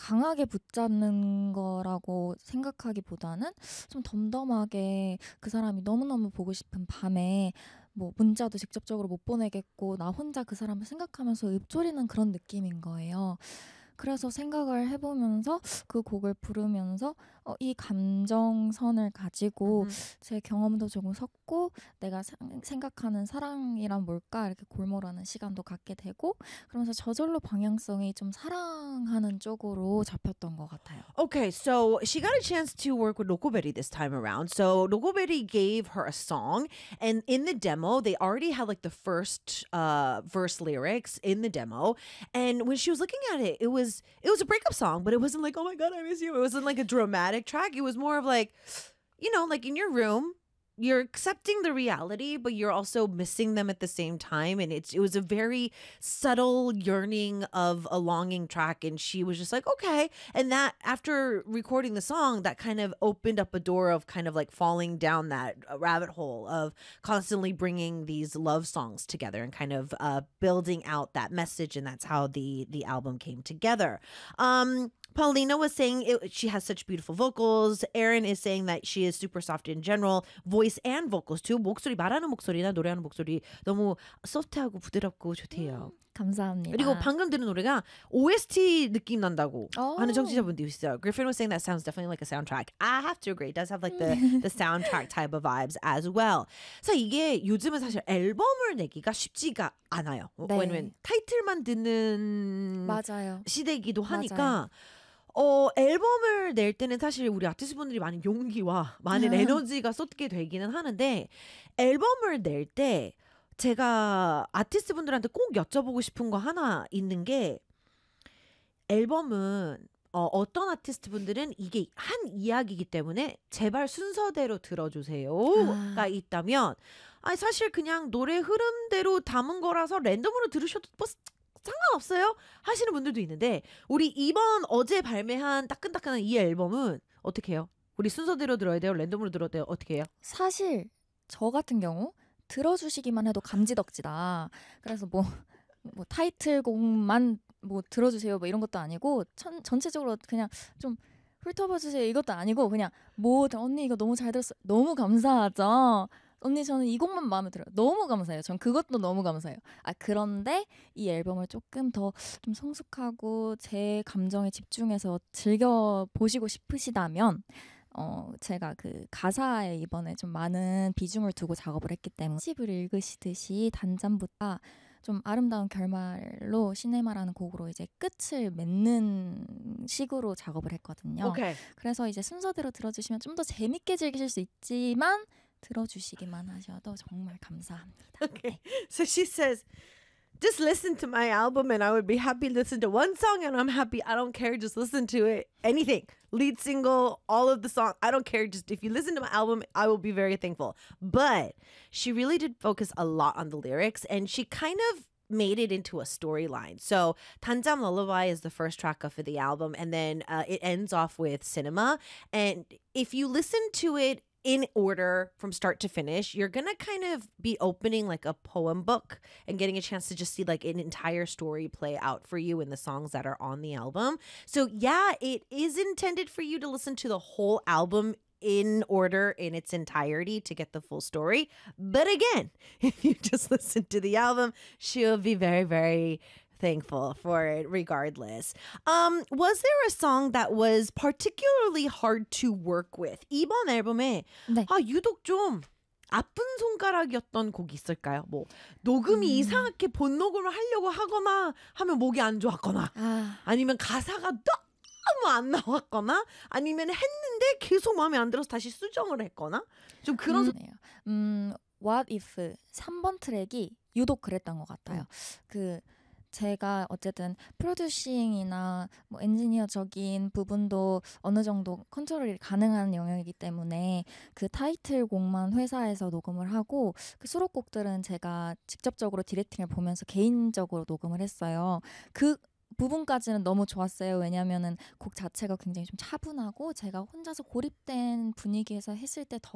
강하게 붙잡는 거라고 생각하기보다는 좀 덤덤하게 그 사람이 너무너무 보고 싶은 밤에 뭐 문자도 직접적으로 못 보내겠고 나 혼자 그 사람을 생각하면서 읊조리는 그런 느낌인 거예요. 그래서 생각을 해보면서 그 곡을 부르면서 이 감정선을 가지고 제 경험도 조금 섞고 내가 생각하는 사랑이란 뭘까 이렇게 골몰하는 시간도 갖게 되고 그러면서 저절로 방향성이 좀 사랑하는 쪽으로 잡혔던 것 같아요. Okay, so she got a chance to work with Nokoberry this time around. So Nokoberry gave her a song, and in the demo, they already had like the first verse lyrics in the demo. And when she was looking at it, it was a breakup song, but it wasn't like, oh my god, I miss you. It wasn't like a dramatic track. It was more of like, you know, like in your room, you're accepting the reality, but you're also missing them at the same time. And it was a very subtle yearning of a longing track. And she was just like, okay. And that after recording the song, that kind of opened up a door of kind of like falling down that rabbit hole of constantly bringing these love songs together and kind of building out that message. And that's how the album came together. Paulina was saying she has such beautiful vocals. Erin is saying that she is super soft in general, voice and vocals too. 목소리 말하는 목소리나 노래하는 목소리 너무 소프트하고 부드럽고 좋대요. 감사합니다. 그리고 방금 들은 노래가 OST 느낌 난다고 하는 청취자분도 있어요. Griffin was saying that sounds definitely like a soundtrack. I have to agree. It does have like the soundtrack type of vibes as well. 그래서 이게 요즘은 사실 앨범을 내기가 쉽지가 않아요. 네. 왜냐면 타이틀만 듣는 맞아요. 시대이기도 하니까 맞아요. 앨범을 낼 때는 사실 우리 아티스트분들이 많은 용기와 많은 에너지가 쏟게 되기는 하는데 앨범을 낼 때 제가 아티스트분들한테 꼭 여쭤보고 싶은 거 하나 있는 게 앨범은 어떤 아티스트분들은 이게 한 이야기이기 때문에 제발 순서대로 들어주세요가 있다면 아니 사실 그냥 노래 흐름대로 담은 거라서 랜덤으로 들으셔도 뭐 상관없어요 하시는 분들도 있는데 우리 이번 어제 발매한 따끈따끈한 이 앨범은 어떻게 해요? 우리 순서대로 들어야 돼요? 랜덤으로 들어야 돼요? 어떻게 해요? 사실 저 같은 경우 들어주시기만 해도 감지덕지다. 그래서 뭐 타이틀곡만 뭐 들어주세요 뭐 이런 것도 아니고 전체적으로 그냥 좀 훑어봐주세요 이것도 아니고 그냥 뭐 언니 이거 너무 잘 들었어요. 너무 감사하죠. 언니 저는 이 곡만 마음에 들어요. 너무 감사해요. 전 그것도 너무 감사해요. 그런데 이 앨범을 조금 더 좀 성숙하고 제 감정에 집중해서 즐겨보시고 싶으시다면 제가 그 가사에 이번에 좀 많은 비중을 두고 작업을 했기 때문에 시집을 읽으시듯이 단잠부터 좀 아름다운 결말로 시네마라는 곡으로 이제 끝을 맺는 식으로 작업을 했거든요. Okay. 그래서 이제 순서대로 들어주시면 좀 더 재밌게 즐기실 수 있지만 들어주시기만 하셔도 정말 감사합니다. Okay. So she says, just listen to my album and I would be happy to listen to one song and I'm happy. I don't care. Just listen to it. Anything. Lead single, all of the songs. I don't care. Just if you listen to my album, I will be very thankful. But she really did focus a lot on the lyrics and she kind of made it into a storyline. So Tanjam Lullaby is the first track of the album and then it ends off with Cinema. And if you listen to it in order from start to finish, you're gonna kind of be opening like a poem book and getting a chance to just see like an entire story play out for you in the songs that are on the album. So yeah, it is intended for you to listen to the whole album in order in its entirety to get the full story. But again, if you just listen to the album, she'll be very, very thankful for it regardless. Was there a song that was particularly hard to work with? 이번 앨범에 네. 유독 좀 아픈 손가락이었던 곡이 있을까요? 뭐 녹음이 이상하게 본 녹음을 하려고 하거나 하면 목이 안 좋았거나 아니면 가사가 너무 안 나왔거나 아니면 했는데 계속 마음에 안 들어서 다시 수정을 했거나 좀 그런 What If 3번 트랙이 유독 그랬던 것 같아요. 제가 어쨌든 프로듀싱이나 뭐 엔지니어적인 부분도 어느 정도 컨트롤이 가능한 영역이기 때문에 그 타이틀곡만 회사에서 녹음을 하고 그 수록곡들은 제가 직접적으로 디렉팅을 보면서 개인적으로 녹음을 했어요. 그 부분까지는 너무 좋았어요. 왜냐면은 곡 자체가 굉장히 좀 차분하고 제가 혼자서 고립된 분위기에서 했을 때 더